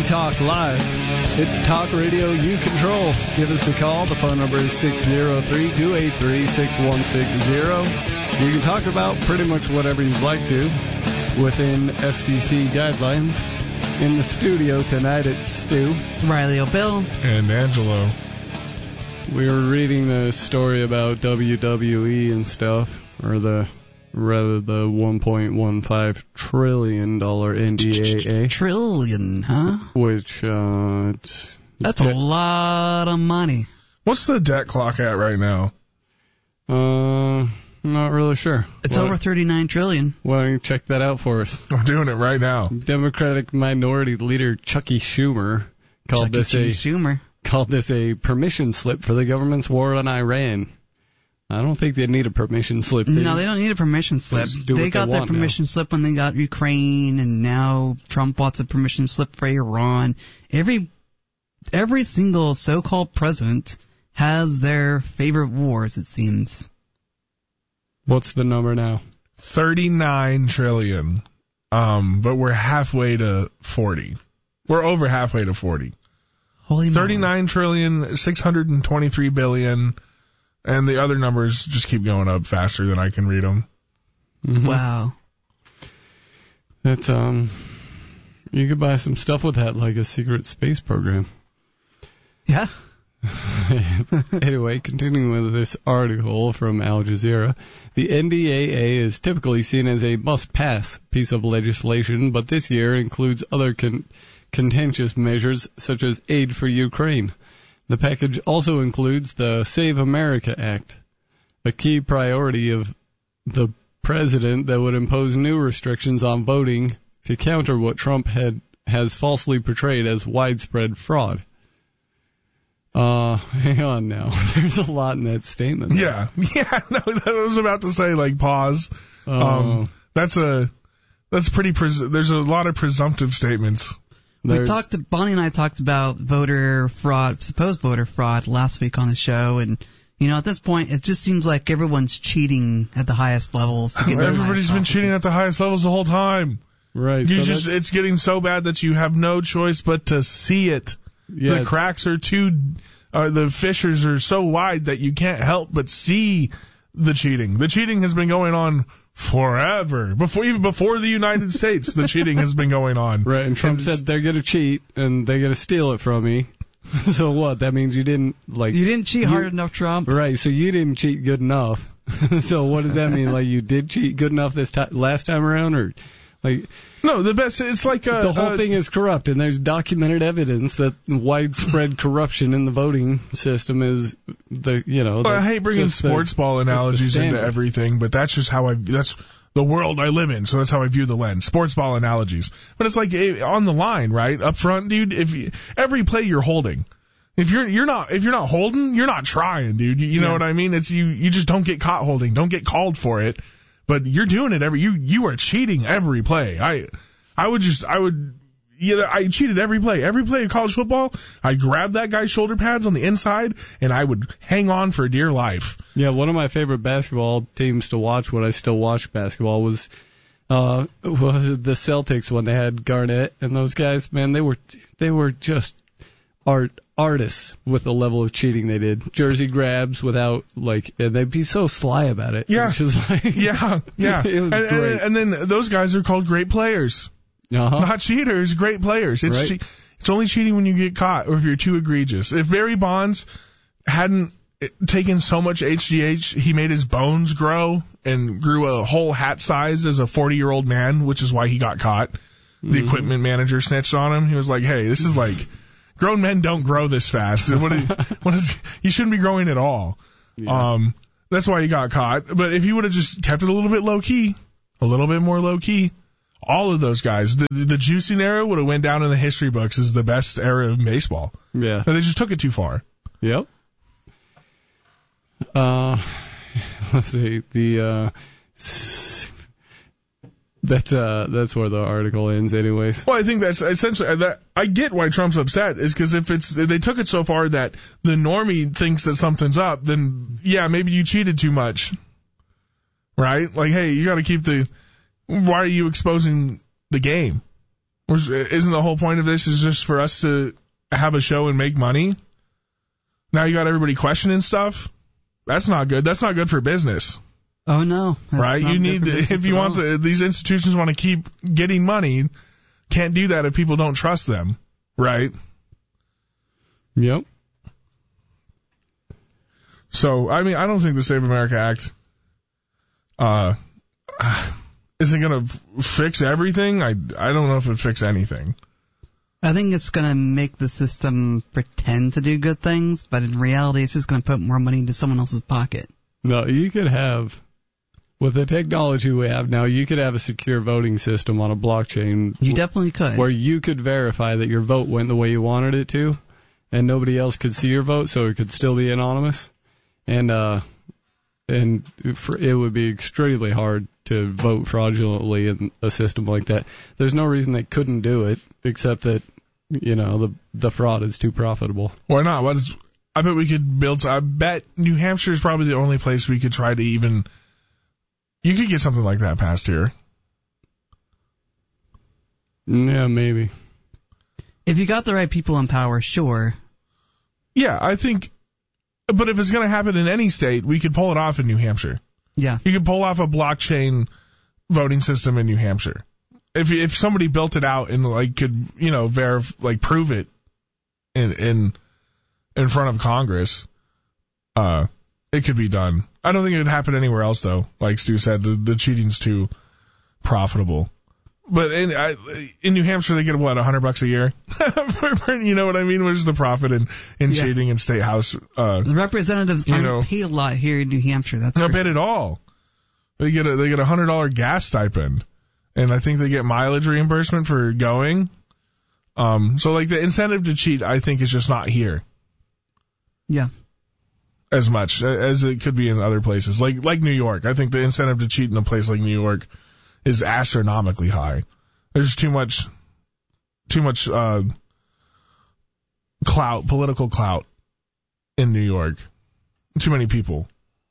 Talk Live. It's talk radio you control. Give us a call. The phone number is 603-283-6160. You can talk about pretty much whatever you'd like to within FCC guidelines. In the studio tonight, it's Stu, Riley O'Bill, and Angelo. We were reading the story about WWE and stuff, or the $1.15 trillion NDAA. Trillion, huh? Which, that's a lot of money. What's the debt clock at right now? Not really sure. It's over 39 trillion. Why don't you check that out for us? I'm doing it right now. Democratic Minority Leader Chucky Schumer called this a permission slip for the government's war on Iran. I don't think they need a permission slip. They don't need a permission slip. They got that permission slip when they got Ukraine, and now Trump wants a permission slip for Iran. Every single so-called president has their favorite wars, it seems. What's the number now? 39 trillion. But we're halfway to 40. We're over halfway to 40. Holy 39 trillion, 623 billion. And the other numbers just keep going up faster than I can read them. Mm-hmm. Wow. That's, you could buy some stuff with that, like a secret space program. Yeah. Anyway, continuing with this article from Al Jazeera, the NDAA is typically seen as a must-pass piece of legislation, but this year includes other contentious measures such as aid for Ukraine. The package also includes the Save America Act, a key priority of the president that would impose new restrictions on voting to counter what Trump has falsely portrayed as widespread fraud. Hang on now. There's a lot in that statement. Yeah. Yeah, no, I was about to say, like, pause. There's a lot of presumptive statements. Bonnie and I talked about supposed voter fraud last week on the show, and at this point, it just seems like everyone's cheating at the highest levels. Everybody's been cheating at the highest levels the whole time. Right. It's getting so bad that you have no choice but to see it. Yeah, the cracks are the fissures are so wide that you can't help but see the cheating. The cheating has been going on forever. Even before the United States, the cheating has been going on. Right, and Trump said they're going to cheat and they're going to steal it from me. So what? That means you didn't cheat hard enough, Trump. Right, so you didn't cheat good enough. So what does that mean? Like, you did cheat good enough last time around, or like? No, it's like the whole thing is corrupt, and there's documented evidence that widespread corruption in the voting system is I hate bringing sports ball analogies into everything, but that's just that's the world I live in, so that's how I view the lens. Sports ball analogies, but it's like on the line, right up front, dude. Every play you're holding, if you're not holding, you're not trying, dude. You know what I mean? It's you just don't get caught holding, don't get called for it. But you're doing it you are cheating every play. I cheated every play. Every play of college football, I grabbed that guy's shoulder pads on the inside and I would hang on for dear life. Yeah, one of my favorite basketball teams to watch when I still watch basketball was the Celtics when they had Garnett and those guys. Man, they were just artists with the level of cheating they did. Jersey grabs without, and they'd be so sly about it. Yeah. Which is yeah. It was great. And then those guys are called great players. Uh-huh. Not cheaters, great players. It's only cheating when you get caught or if you're too egregious. If Barry Bonds hadn't taken so much HGH, he made his bones grow and grew a whole hat size as a 40-year-old man, which is why he got caught. The equipment manager snitched on him. He was like, hey, this is like... Grown men don't grow this fast. You shouldn't be growing at all. Yeah. That's why he got caught. But if he would have just kept it a little bit low key, a little bit more low key, all of those guys, the juicing era would have went down in the history books as the best era of baseball. Yeah. But they just took it too far. Yep. Let's see. That's where the article ends anyways. Well, I think that's essentially, I get why Trump's upset, is because if they took it so far that the normie thinks that something's up, then yeah, maybe you cheated too much. Right? Like, hey, you gotta keep why are you exposing the game? Isn't the whole point of this is just for us to have a show and make money? Now you got everybody questioning stuff? That's not good. That's not good for business. Oh, no. Right? You need to, if you want to, these institutions want to keep getting money, can't do that if people don't trust them. Right? Yep. So, I mean, I don't think the Save America Act isn't going to fix everything. I don't know if it fixes anything. I think it's going to make the system pretend to do good things, but in reality, it's just going to put more money into someone else's pocket. No, you could have, with the technology we have now, you could have a secure voting system on a blockchain. You definitely could. Where you could verify that your vote went the way you wanted it to, and nobody else could see your vote, so it could still be anonymous. And it would be extremely hard to vote fraudulently in a system like that. There's no reason they couldn't do it, except that, the fraud is too profitable. Why not? I bet we could build. I bet New Hampshire is probably the only place we could try to even. You could get something like that passed here. Yeah, maybe. If you got the right people in power, sure. Yeah, I think. But if it's going to happen in any state, we could pull it off in New Hampshire. Yeah. You could pull off a blockchain voting system in New Hampshire. If somebody built it out and could prove it in front of Congress, it could be done. I don't think it would happen anywhere else though. Like Stu said, the cheating's too profitable. But in New Hampshire, they get $100 a year. You know what I mean? What is the profit in cheating in state house? The representatives aren't paid a lot here in New Hampshire. That's not paid at all. They get $100 gas stipend, and I think they get mileage reimbursement for going. So the incentive to cheat, I think, is just not here. Yeah. As much as it could be in other places, like New York. I think the incentive to cheat in a place like New York is astronomically high. There's too much clout, political clout in New York. Too many people.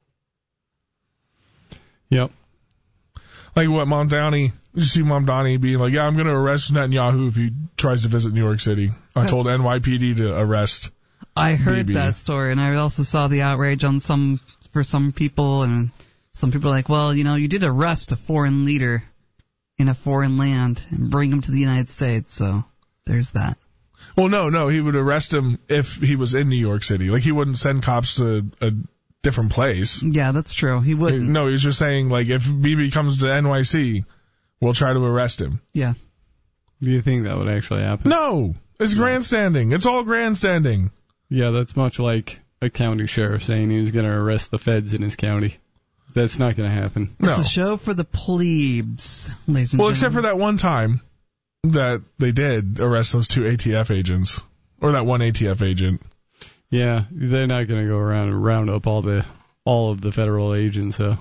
Yep. Like what Mom Downey, you see Mom Downey being like, yeah, I'm going to arrest Netanyahu if he tries to visit New York City. I told NYPD to arrest I heard BB. that story, and I also saw the outrage on for some people, and some people are like, well, you did arrest a foreign leader in a foreign land and bring him to the United States, so there's that. Well, no, he would arrest him if he was in New York City. He wouldn't send cops to a different place. Yeah, that's true. He wouldn't. No, he was just saying, if BB comes to NYC, we'll try to arrest him. Yeah. Do you think that would actually happen? No, it's grandstanding. It's all grandstanding. Yeah, that's much like a county sheriff saying he was going to arrest the feds in his county. That's not going to happen. It's a show for the plebes, ladies and gentlemen. Except for that one time that they did arrest those 2 ATF agents, or that one ATF agent. Yeah, they're not going to go around and round up all of the federal agents. So,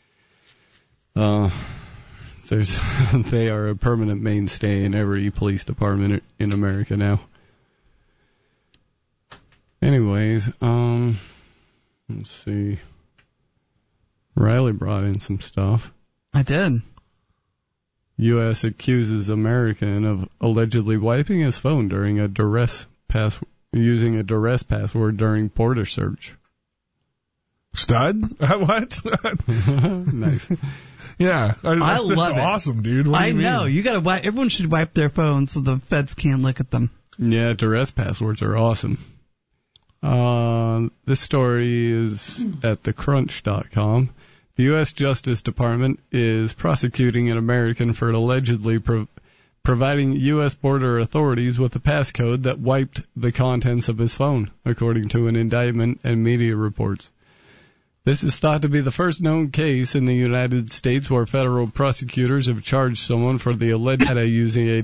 they are a permanent mainstay in every police department in America now. Anyways, let's see. Riley brought in some stuff. I did. U.S. accuses American of allegedly wiping his phone during using a duress password during border search. Stud? What? Nice. Yeah, I love it. That's awesome, dude. What do you mean? I know. You gotta wipe. Everyone should wipe their phones so the feds can't look at them. Yeah, duress passwords are awesome. This story is at thecrunch.com. The U.S. Justice Department is prosecuting an American for allegedly providing U.S. border authorities with a passcode that wiped the contents of his phone, according to an indictment and media reports. This is thought to be the first known case in the United States where federal prosecutors have charged someone for the alleged data using a